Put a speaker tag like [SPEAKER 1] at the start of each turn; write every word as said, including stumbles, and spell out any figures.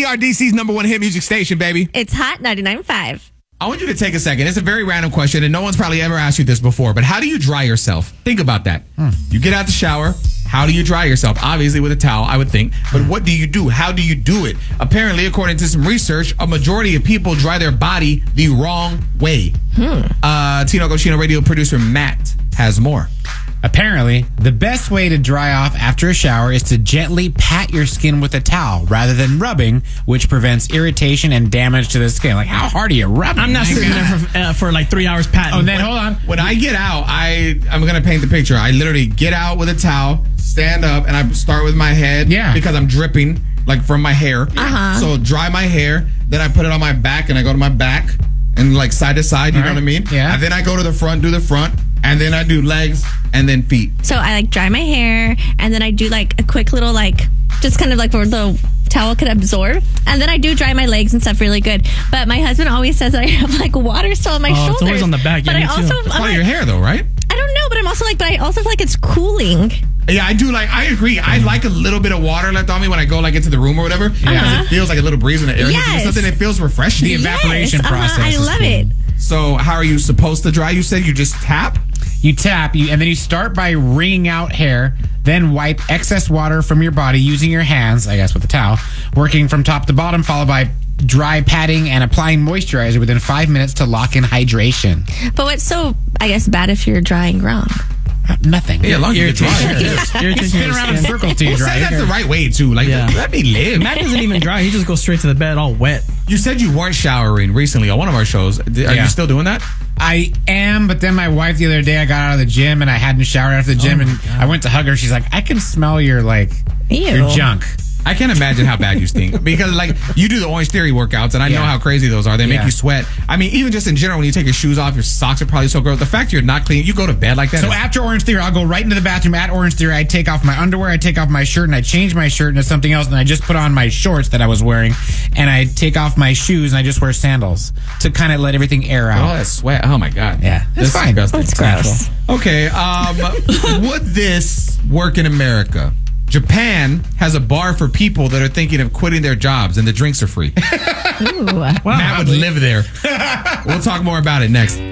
[SPEAKER 1] are D C's number one hit music station, baby.
[SPEAKER 2] It's Hot ninety-nine point five.
[SPEAKER 1] I want you to take a second. It's a very random question, and no one's probably ever asked you this before, but how do you dry yourself? Think about that. Hmm. You get out the shower. How do you dry yourself? Obviously with a towel, I would think. But what do you do? How do you do it? Apparently, according to some research, a majority of people dry their body the wrong way. Hmm. Uh, Tino Cochino radio producer Matt has more.
[SPEAKER 3] Apparently, the best way to dry off after a shower is to gently pat your skin with a towel rather than rubbing, which prevents irritation and damage to the skin. Like, how hard are you rubbing?
[SPEAKER 4] I'm not sitting there for, uh, for like three hours patting.
[SPEAKER 3] Oh, then hold on.
[SPEAKER 1] When I get out, I, I'm going to paint the picture. I literally get out with a towel, stand up, and I start with my head.
[SPEAKER 3] Yeah.
[SPEAKER 1] Because I'm dripping, like, from my hair. Uh-huh. So dry my hair, then I put it on my back, and I go to my back, and like side to side, you
[SPEAKER 3] All
[SPEAKER 1] know
[SPEAKER 3] right.
[SPEAKER 1] what I mean?
[SPEAKER 3] Yeah.
[SPEAKER 1] And then I go to the front, do the front, and then I do legs, and then feet.
[SPEAKER 2] So I like dry my hair, and then I do like a quick little like, just kind of like where the towel could absorb. And then I do dry my legs and stuff really good. But my husband always says that I have like water still on my
[SPEAKER 4] Oh,
[SPEAKER 2] shoulders.
[SPEAKER 4] it's always on the back. Yeah,
[SPEAKER 2] but
[SPEAKER 4] me
[SPEAKER 2] I
[SPEAKER 4] too.
[SPEAKER 2] also,
[SPEAKER 1] It's
[SPEAKER 2] I'm
[SPEAKER 1] part
[SPEAKER 2] like,
[SPEAKER 1] of your hair, though, right?
[SPEAKER 2] I don't know, but I'm also like, but I also feel like it's cooling.
[SPEAKER 1] Yeah, I do like, I agree. I like a little bit of water left on me when I go like into the room or whatever. Yeah.
[SPEAKER 2] Uh-huh.
[SPEAKER 1] It feels like a little breeze in the air.
[SPEAKER 2] Yes.
[SPEAKER 1] Something that feels refreshing.
[SPEAKER 3] The evaporation
[SPEAKER 2] Yes, uh-huh,
[SPEAKER 3] process.
[SPEAKER 2] I
[SPEAKER 3] is
[SPEAKER 2] love
[SPEAKER 3] cool.
[SPEAKER 2] it.
[SPEAKER 1] So how are you supposed to dry? You said you just tap?
[SPEAKER 3] You tap, you, and then you start by wringing out hair, then wipe excess water from your body using your hands, I guess with a towel, working from top to bottom, followed by dry patting and applying moisturizer within five minutes to lock in hydration.
[SPEAKER 2] But what's so, I guess, bad if you're drying wrong?
[SPEAKER 3] Nothing.
[SPEAKER 1] Yeah, as long as you get dry.
[SPEAKER 4] Irritation. Irritation
[SPEAKER 3] Spin
[SPEAKER 4] in the
[SPEAKER 3] around in
[SPEAKER 4] skin.
[SPEAKER 3] circles till you
[SPEAKER 1] Who
[SPEAKER 3] dry.
[SPEAKER 1] says that's the right way, too? Like,
[SPEAKER 4] Yeah.
[SPEAKER 1] let me live.
[SPEAKER 4] Matt doesn't even dry. He just goes straight to the bed all wet.
[SPEAKER 1] You said you weren't showering recently on one of our shows. Are
[SPEAKER 3] Yeah.
[SPEAKER 1] you still doing that?
[SPEAKER 3] I am, but then my wife the other day, I got out of the gym and I hadn't showered after the gym,
[SPEAKER 4] Oh my
[SPEAKER 3] and
[SPEAKER 4] God.
[SPEAKER 3] I went to hug her. She's like, I can smell your like
[SPEAKER 2] Ew.
[SPEAKER 3] your junk.
[SPEAKER 1] I can't imagine how bad you stink because, like, you do the Orange Theory workouts, and I know
[SPEAKER 3] Yeah.
[SPEAKER 1] how crazy those are. They make
[SPEAKER 3] Yeah.
[SPEAKER 1] you sweat. I mean, even just in general, when you take your shoes off, your socks are probably so gross. The fact you're not clean, you go to bed like that.
[SPEAKER 3] So
[SPEAKER 1] is-
[SPEAKER 3] after Orange Theory, I'll go right into the bathroom at Orange Theory. I take off my underwear, I take off my shirt, and I change my shirt into something else, and I just put on my shorts that I was wearing, and I take off my shoes, and I just wear sandals to kind of let everything air
[SPEAKER 1] all
[SPEAKER 3] out.
[SPEAKER 1] that sweat. Oh my god.
[SPEAKER 3] Yeah,
[SPEAKER 1] that's
[SPEAKER 3] it's fine.
[SPEAKER 1] disgusting.
[SPEAKER 2] That's gross.
[SPEAKER 1] Okay. Um, would this work in America? Japan has a bar for people that are thinking of quitting their jobs, and the drinks are free.
[SPEAKER 2] Ooh.
[SPEAKER 1] Matt would live there. We'll talk more about it next.